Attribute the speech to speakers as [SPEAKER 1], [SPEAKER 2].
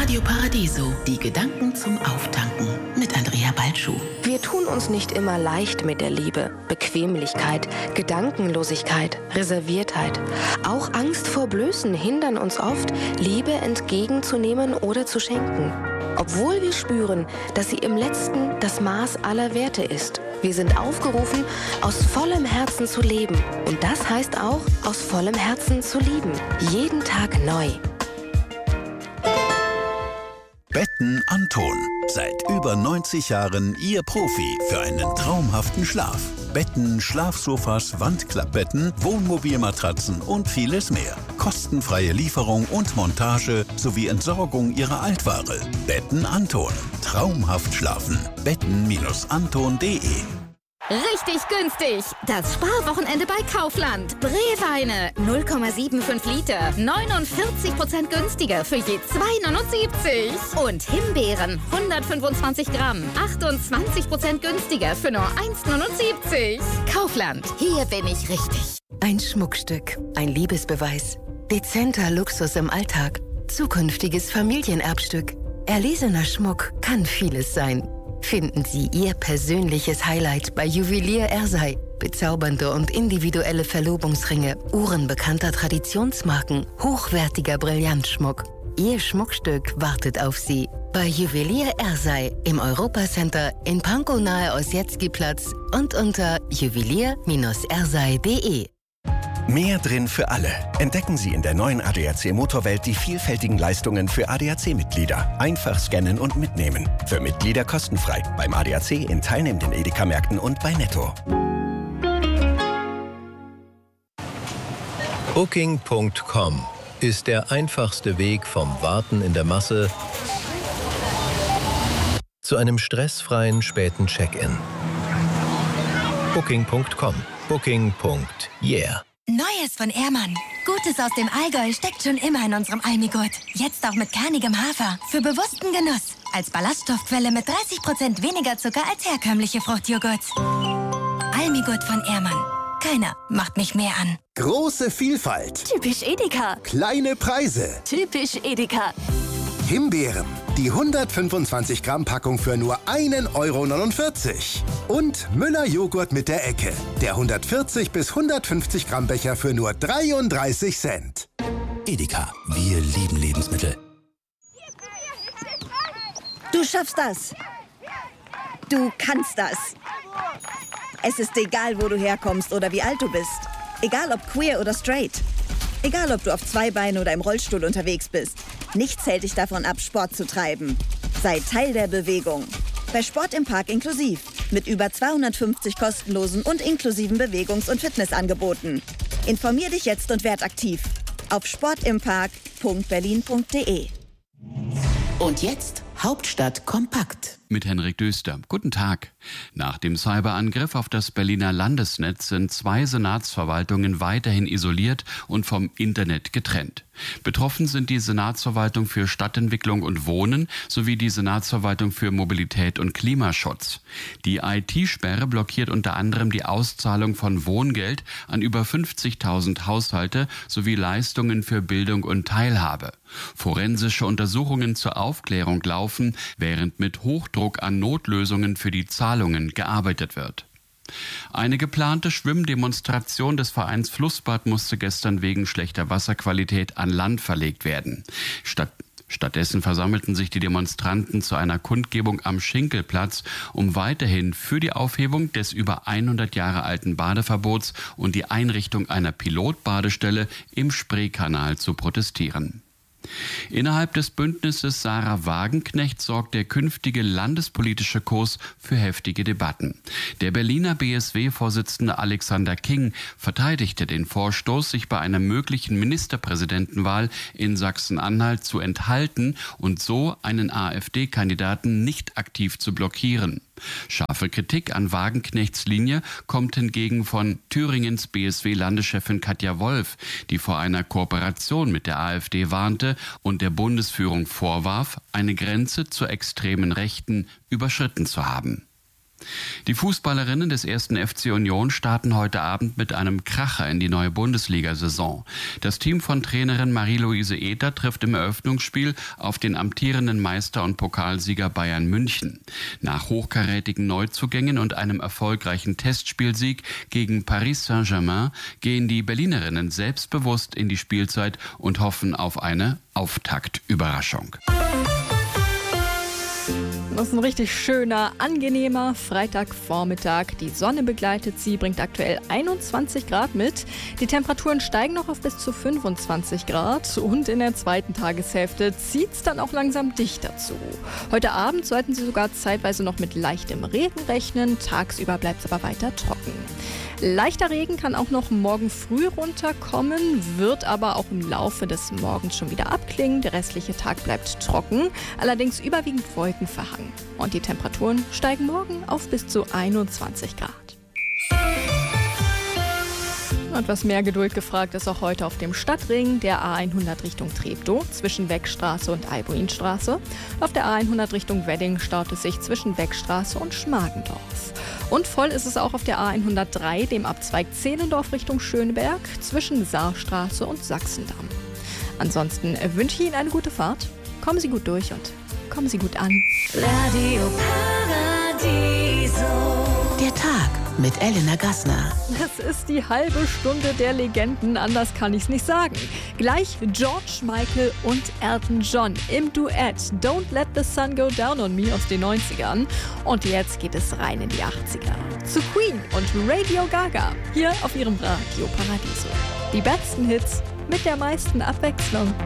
[SPEAKER 1] Radio Paradiso, die Gedanken zum Auftanken mit Andrea Balschuh.
[SPEAKER 2] Wir tun uns nicht immer leicht mit der Liebe. Bequemlichkeit, Gedankenlosigkeit, Reserviertheit. Auch Angst vor Blößen hindern uns oft, Liebe entgegenzunehmen oder zu schenken. Obwohl wir spüren, dass sie im Letzten das Maß aller Werte ist. Wir sind aufgerufen, aus vollem Herzen zu leben. Und das heißt auch, aus vollem Herzen zu lieben. Jeden Tag neu.
[SPEAKER 3] Betten Anton. Seit über 90 Jahren Ihr Profi für einen traumhaften Schlaf. Betten, Schlafsofas, Wandklappbetten, Wohnmobilmatratzen und vieles mehr. Kostenfreie Lieferung und Montage sowie Entsorgung Ihrer Altware. Betten Anton. Traumhaft schlafen. Betten-anton.de.
[SPEAKER 4] Richtig günstig! Das Sparwochenende bei Kaufland. Breweine 0,75 Liter, 49% günstiger für je 2,79. Und Himbeeren 125 Gramm, 28% günstiger für nur 1,79. Kaufland, hier bin ich richtig.
[SPEAKER 5] Ein Schmuckstück, ein Liebesbeweis, dezenter Luxus im Alltag, zukünftiges Familienerbstück. Erlesener Schmuck kann vieles sein. Finden Sie Ihr persönliches Highlight bei Juwelier Ersei. Bezaubernde und individuelle Verlobungsringe, Uhren bekannter Traditionsmarken, hochwertiger Brillantschmuck. Ihr Schmuckstück wartet auf Sie. Bei Juwelier Ersei im Europacenter in Pankow nahe Ossietzky-Platz und unter juwelier-ersei.de.
[SPEAKER 6] Mehr drin für alle. Entdecken Sie in der neuen ADAC Motorwelt die vielfältigen Leistungen für ADAC-Mitglieder. Einfach scannen und mitnehmen. Für Mitglieder kostenfrei. Beim ADAC in teilnehmenden Edeka-Märkten und bei Netto.
[SPEAKER 7] Booking.com ist der einfachste Weg vom Warten in der Masse zu einem stressfreien späten Check-in. Booking.com. Booking.yeah.
[SPEAKER 8] Neues von Ehrmann. Gutes aus dem Allgäu steckt schon immer in unserem Almigurt. Jetzt auch mit kernigem Hafer. Für bewussten Genuss. Als Ballaststoffquelle mit 30% weniger Zucker als herkömmliche Fruchtjoghurts. Almigurt von Ehrmann. Keiner macht mich mehr an.
[SPEAKER 9] Große Vielfalt.
[SPEAKER 8] Typisch Edeka.
[SPEAKER 9] Kleine Preise.
[SPEAKER 8] Typisch Edeka.
[SPEAKER 9] Himbeeren. Die 125 Gramm Packung für nur 1,49 €. Und Müller Joghurt mit der Ecke. Der 140 bis 150 Gramm Becher für nur 33 Cent.
[SPEAKER 10] Edeka. Wir lieben Lebensmittel.
[SPEAKER 11] Du schaffst das. Du kannst das. Es ist egal, wo du herkommst oder wie alt du bist. Egal ob queer oder straight. Egal ob du auf zwei Beinen oder im Rollstuhl unterwegs bist. Nichts hält dich davon ab, Sport zu treiben. Sei Teil der Bewegung. Bei Sport im Park inklusiv. Mit über 250 kostenlosen und inklusiven Bewegungs- und Fitnessangeboten. Informier dich jetzt und werd aktiv. Auf sportimpark.berlin.de.
[SPEAKER 1] Und jetzt Hauptstadt kompakt.
[SPEAKER 12] Mit Henrik Döster. Guten Tag. Nach dem Cyberangriff auf das Berliner Landesnetz sind 2 Senatsverwaltungen weiterhin isoliert und vom Internet getrennt. Betroffen sind die Senatsverwaltung für Stadtentwicklung und Wohnen sowie die Senatsverwaltung für Mobilität und Klimaschutz. Die IT-Sperre blockiert unter anderem die Auszahlung von Wohngeld an über 50.000 Haushalte sowie Leistungen für Bildung und Teilhabe. Forensische Untersuchungen zur Aufklärung laufen, während mit Hochdruck an Notlösungen für die Zahlungen gearbeitet wird. Eine geplante Schwimmdemonstration des Vereins Flussbad musste gestern wegen schlechter Wasserqualität an Land verlegt werden. Stattdessen versammelten sich die Demonstranten zu einer Kundgebung am Schinkelplatz, um weiterhin für die Aufhebung des über 100 Jahre alten Badeverbots und die Einrichtung einer Pilotbadestelle im Spreekanal zu protestieren. Innerhalb des Bündnisses Sarah Wagenknecht sorgt der künftige landespolitische Kurs für heftige Debatten. Der Berliner BSW-Vorsitzende Alexander King verteidigte den Vorstoß, sich bei einer möglichen Ministerpräsidentenwahl in Sachsen-Anhalt zu enthalten und so einen AfD-Kandidaten nicht aktiv zu blockieren. Scharfe Kritik an Wagenknechts Linie kommt hingegen von Thüringens BSW-Landeschefin Katja Wolf, die vor einer Kooperation mit der AfD warnte und der Bundesführung vorwarf, eine Grenze zur extremen Rechten überschritten zu haben. Die Fußballerinnen des 1. FC Union starten heute Abend mit einem Kracher in die neue Bundesliga-Saison. Das Team von Trainerin Marie-Louise Ether trifft im Eröffnungsspiel auf den amtierenden Meister und Pokalsieger Bayern München. Nach hochkarätigen Neuzugängen und einem erfolgreichen Testspielsieg gegen Paris Saint-Germain gehen die Berlinerinnen selbstbewusst in die Spielzeit und hoffen auf eine Auftaktüberraschung.
[SPEAKER 13] Das ist ein richtig schöner, angenehmer Freitagvormittag. Die Sonne begleitet sie, bringt aktuell 21 Grad mit. Die Temperaturen steigen noch auf bis zu 25 Grad und in der zweiten Tageshälfte zieht es dann auch langsam dichter zu. Heute Abend sollten Sie sogar zeitweise noch mit leichtem Regen rechnen. Tagsüber bleibt es aber weiter trocken. Leichter Regen kann auch noch morgen früh runterkommen, wird aber auch im Laufe des Morgens schon wieder abklingen. Der restliche Tag bleibt trocken, allerdings überwiegend wolkenverhangen. Und die Temperaturen steigen morgen auf bis zu 21 Grad. Etwas mehr Geduld gefragt ist auch heute auf dem Stadtring der A100 Richtung Treptow zwischen Weckstraße und Albuinstraße. Auf der A100 Richtung Wedding staut es sich zwischen Weckstraße und Schmargendorf. Und voll ist es auch auf der A103, dem Abzweig Zehlendorf Richtung Schöneberg, zwischen Saarstraße und Sachsendamm. Ansonsten wünsche ich Ihnen eine gute Fahrt. Kommen Sie gut durch und kommen Sie gut an.
[SPEAKER 1] Radio Paradiso. Der Tag mit Elena Gassner.
[SPEAKER 13] Das ist die halbe Stunde der Legenden, anders kann ich's nicht sagen. Gleich George Michael und Elton John im Duett Don't Let the Sun Go Down on Me aus den 90ern. Und jetzt geht es rein in die 80er. Zu Queen und Radio Gaga hier auf ihrem Radio Paradiso. Die besten Hits mit der meisten Abwechslung.